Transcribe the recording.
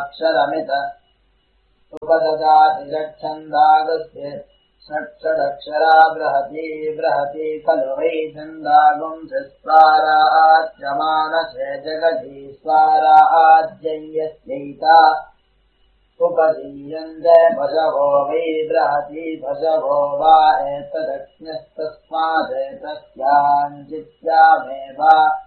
षडक्षरमित उपददाति षट्छन्दागस्य षट्षडक्षरा बृहति बृहति खलु वै छन्दागुंसस्वाराच्यमानसे जगति स्वाराज्यस्यैता उपदीयन्ते भजवो वै बृहति भजवो वा एतदज्ञस्तस्मादेतस्याञ्चित्यामेव